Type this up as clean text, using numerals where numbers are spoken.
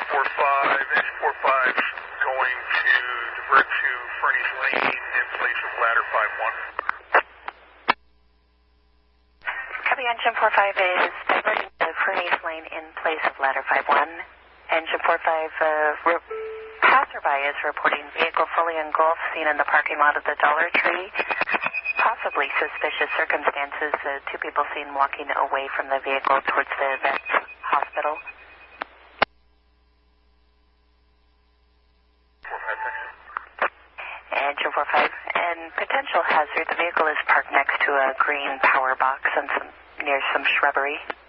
engine 45 going to divert to Fernie's Lane in place of ladder 5-1. Copy, engine 45 is diverting to Fernie's Lane in place of ladder 5-1. Engine 45, passerby is reporting vehicle fully engulfed, seen in the parking lot of the Dollar Tree. Possibly suspicious circumstances, 2 people seen walking away from the vehicle towards the Vets Hospital. Engine 45, and potential hazard, the vehicle is parked next to a green power box and near some shrubbery.